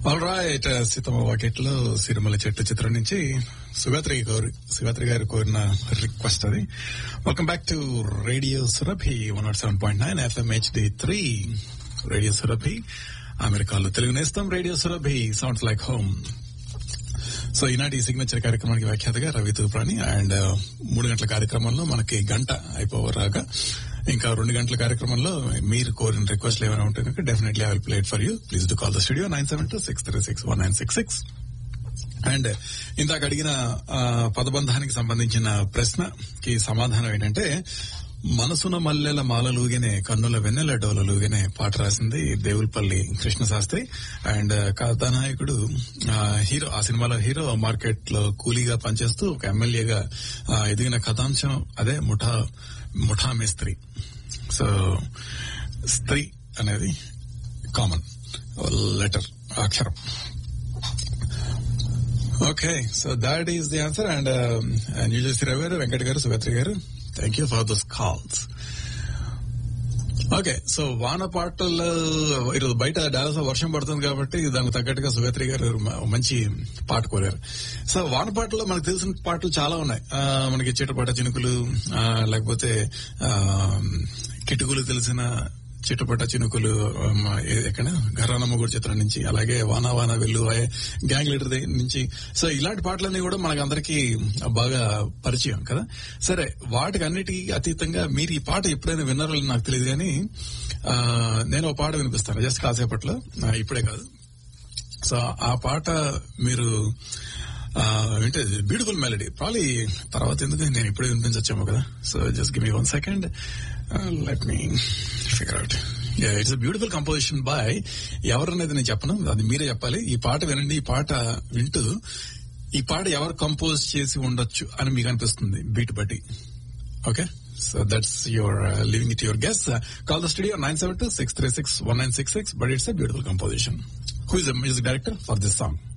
All right, Seethamma వాకిట్లో సిరిమల చెట్టు చిత్రం నుంచి సుగాత్రి గారు కోరిన రిక్వెస్ట్ అది. Welcome back to radio Surabhi 107.9 FM HD3. Radio Surabhi అమెరికాలో తెలుగు నేస్తం. Radio Surabhi sounds like home. So ఈనాటి సిగ్నేచర్ కార్యక్రమానికి వ్యాఖ్యాతగా రవి తూప్రాణి. అండ్ 3 గంటల కార్యక్రమంలో మనకి గంట అయిపోవరాగా ఇంకా 2 గంటల కార్యక్రమంలో మీరు కోరిన రిక్వెస్ట్లు ఏమైనా ఉంటే కనుక definitely I will play it for you. Please do call the studio 972-636-1966. And ఇందాక అడిగిన పదబంధానికి సంబంధించిన ప్రశ్నకి సమాధానం ఏంటంటే, మనసున మల్లెల మాలలూగినే కన్నుల వెన్నెల డోలలుగినే పాట రాసింది దేవులపల్లి కృష్ణశాస్త్రి. అండ్ కథానాయకుడు హీరో, ఆ సినిమాలో హీరో మార్కెట్ లో కూలీగా పనిచేస్తూ ఒక ఎమ్మెల్యేగా ఎదిగిన కథాంశం అదే ముఠా మేస్త్రి. సో స్త్రీ అనేది కామన్ లెటర్, అక్షరం. Okay, so that is the answer. And New Jersey గారు, వెంకట్ గారు, సుగత్రి గారు, thank you for those calls. Okay, so వాన పాటల్లో ఈరోజు బయట డాలస్ వర్షం పడుతుంది కాబట్టి దానికి తగ్గట్టుగా సుగత్రి గారు మంచి పాట కోరారు. సో వాన పాటల్లో మనకు తెలిసిన పాటలు చాలా ఉన్నాయి. మనకి చిటపట చినుకులు, లేకపోతే కిటుకులు తెలిసిన చిటపట చినుకులు, ఎక్కడ ఘరానా మొగుడు చిత్రం నుంచి, అలాగే వానా వానా వెళ్ళు గ్యాంగ్ లీడర్ నుంచి. సో ఇలాంటి పాటలన్నీ కూడా మనకు అందరికీ బాగా పరిచయం కదా. సరే, వాటికి అన్నిటికీ అతీతంగా మీరు ఈ పాట ఎప్పుడైనా విన్నారో నాకు తెలియదు, కానీ నేను ఒక పాట వినిపిస్తాను జస్ట్ కాసేపట్లో, ఇప్పుడే కాదు. సో ఆ పాట మీరు వింటే బ్యూటిఫుల్ మెలడీ. ప్రాబ్లీ తర్వాత ఎందుకు నేను ఇప్పుడే వినిపించొచ్చాము కదా. So just give me 1 second. Let me figure out. It's a beautiful composition by ఎవరనేది నేను చెప్పను, అది మీరే చెప్పాలి. ఈ పాట వినండి. ఈ పాట వింటూ ఈ పాట ఎవరు కంపోజ్ చేసి ఉండొచ్చు అని మీకు అనిపిస్తుంది బీట్ బట్టి. Okay, so that's your living it your guess. Call the studio 972-636-1966. But it's a beautiful composition. Who is the music director for this song?